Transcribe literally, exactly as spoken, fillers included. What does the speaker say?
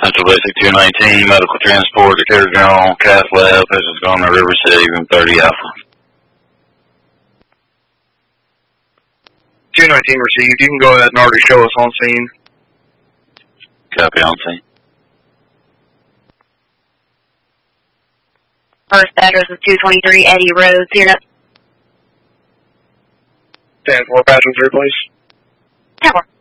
Central Basic two nineteen, medical transport, Decatur General, cath lab, patient's going to River City, room thirty Alpha. two nineteen received. You can go ahead and already show us on scene. Copy on scene. First address is two twenty-three Eddie Road, zero. ten four, passenger, please. ten four.